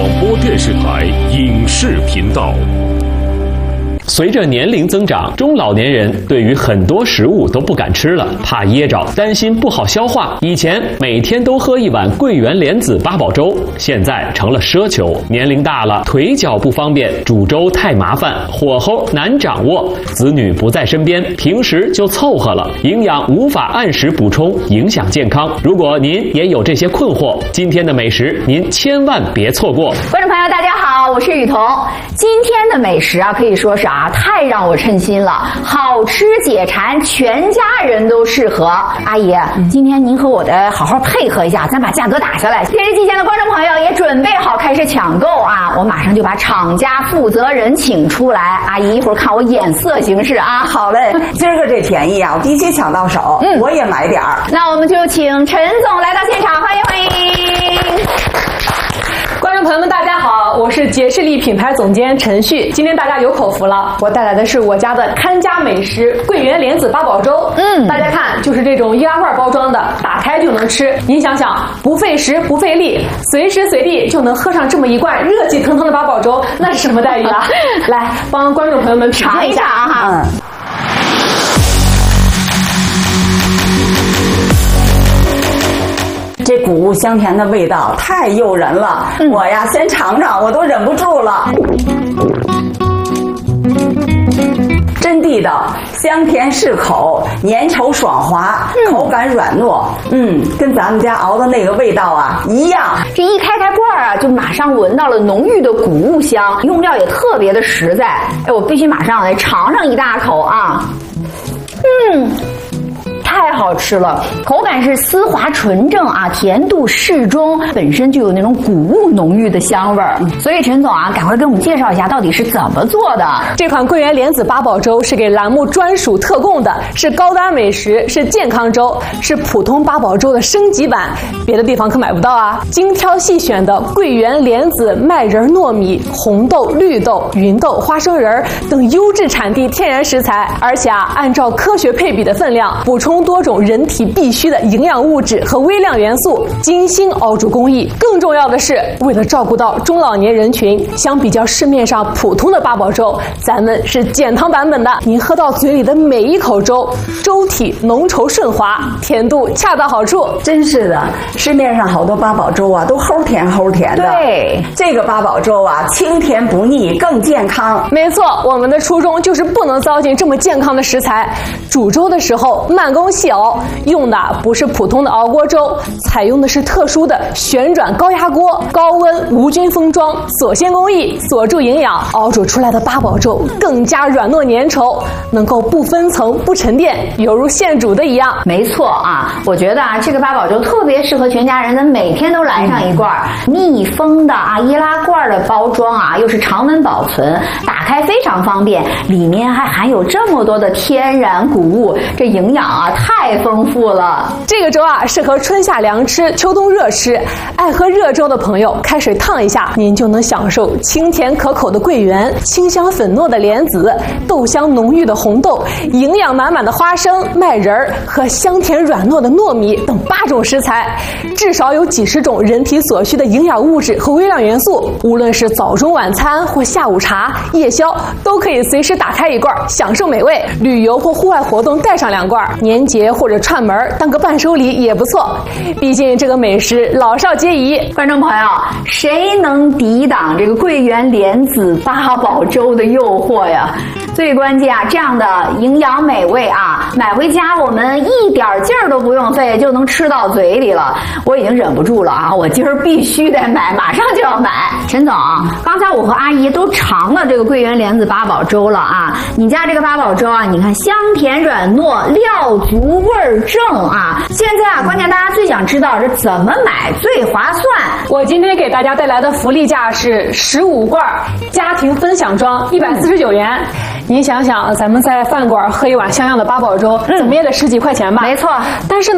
广播电视台影视频道。 随着年龄增长，中老年人对于很多食物都不敢吃了，怕噎着，担心不好消化。以前每天都喝一碗桂圆莲子八宝粥，现在成了奢求。年龄大了，腿脚不方便，煮粥太麻烦，火候难掌握，子女不在身边，平时就凑合了，营养无法按时补充，影响健康。如果您也有这些困惑，今天的美食您千万别错过。 观众朋友大家好，我是雨桐。今天的美食可以说是太让我称心了，好吃解馋，全家人都适合。阿姨，今天您和我的好好配合一下，咱把价格打下来。电视机前的观众朋友也准备好开始抢购我马上就把厂家负责人请出来。阿姨一会儿看我眼色行事好嘞，今儿个这便宜我必须抢到手，我也买点儿。 那我们就请陈总来到现场，欢迎欢迎。 观众朋友们大家好，我是杰士力品牌总监陈旭。今天大家有口福了，我带来的是我家的看家美食桂圆莲子八宝粥。大家看，就是这种易拉罐包装的，打开就能吃。您想想，不费时不费力，随时随地就能喝上这么一罐热气腾腾的八宝粥，那是什么待遇啊？来，帮观众朋友们尝一下这谷物香甜的味道太诱人了，我先尝尝，我都忍不住了。真地道，香甜适口，粘稠爽滑，口感软糯，跟咱们家熬的那个味道一样。 这一开罐就马上闻到了浓郁的谷物香，用料也特别的实在。我必须马上来尝上一大口太好吃了，口感是丝滑纯正甜度适中，本身就有那种谷物浓郁的香味儿。所以陈总赶快给我们介绍一下到底是怎么做的。 这款桂圆莲子八宝粥是给栏目专属特供的，是高端美食，是健康粥，是普通八宝粥的升级版，别的地方可买不到精挑细选的桂圆莲子麦仁糯米、红豆、绿豆、芸豆、花生仁等优质产地天然食材，而且按照科学配比的分量补充多种人体必需的营养物质和微量元素，精心熬煮工艺。更重要的是，为了照顾到中老年人群，相比较市面上普通的八宝粥，咱们是减糖版本的。您喝到嘴里的每一口粥，粥体浓稠顺滑，甜度恰到好处。 真是的，市面上好多八宝粥都齁甜齁甜的。 对， 这个八宝粥清甜不腻，更健康。 没错，我们的初衷就是不能糟践这么健康的食材。煮粥的时候慢工细熬，用的不是普通的熬锅粥，采用的是特殊的旋转高压锅，高温无菌封装，锁鲜工艺，锁住营养，熬煮出来的八宝粥更加软糯粘稠，能够不分层不沉淀，犹如现煮的一样。 没错我觉得这个八宝粥特别适合全家人，咱每天都来上一罐。密封的易拉罐的包装又是常温保存，打开非常方便，里面还含有这么多的天然谷物，这营养太丰富了。 这个粥适合春夏凉吃，秋冬热吃。爱喝热粥的朋友，开水烫一下，您就能享受清甜可口的桂圆，清香粉糯的莲子，豆香浓郁的红豆，营养满满的花生、麦仁和香甜软糯的糯米等8种食材，至少有几十种人体所需的营养物质和微量元素。无论是早中晚餐或下午茶、夜宵，都可以随时打开一罐，享受美味。旅游或户外活动带上2罐，年节或者串门当个伴手礼也不错。毕竟这个美食老少皆宜。 观众朋友，谁能抵挡这个桂圆莲子八宝粥的诱惑呀？最关键这样的营养美味买回家我们一点劲儿都不用费就能吃到嘴里了。我已经忍不住了我今儿必须得买，马上就要买。陈总，刚才我和阿姨都尝了这个桂圆莲子八宝粥了你家这个八宝粥你看香甜软糯，料足味儿正现在关键大家最想知道是怎么买最划算。 我今天给大家带来的福利价是15罐家庭分享装149元。您想想，咱们在饭馆喝一碗像样的八宝粥，怎么也得10几块钱吧？ 没错， 但是呢